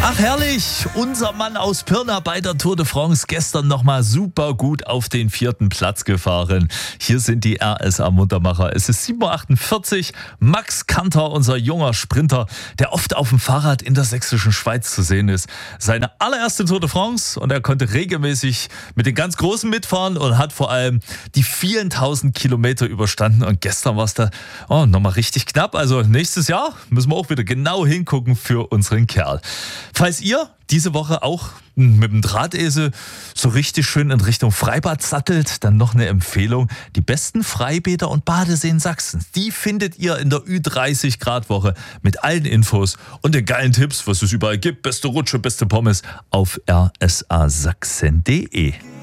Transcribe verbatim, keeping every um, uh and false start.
Ach herrlich, unser Mann aus Pirna bei der Tour de France gestern nochmal super gut auf den vierten Platz gefahren. Hier sind die R S A-Muntermacher. Es ist sieben Uhr achtundvierzig. Max Kanter, unser junger Sprinter, der oft auf dem Fahrrad in der sächsischen Schweiz zu sehen ist. Seine allererste Tour de France und er konnte regelmäßig mit den ganz Großen mitfahren und hat vor allem die vielen tausend Kilometer überstanden. Und gestern war es da oh, nochmal richtig knapp. Also nächstes Jahr müssen wir auch wieder genau hingucken für unseren Kerl. Falls ihr diese Woche auch mit dem Drahtesel so richtig schön in Richtung Freibad sattelt, dann noch eine Empfehlung. Die besten Freibäder und Badeseen Sachsens, die findet ihr in der Ü dreißig Grad Woche mit allen Infos und den geilen Tipps, was es überall gibt. Beste Rutsche, beste Pommes auf r s a sachsen punkt d e.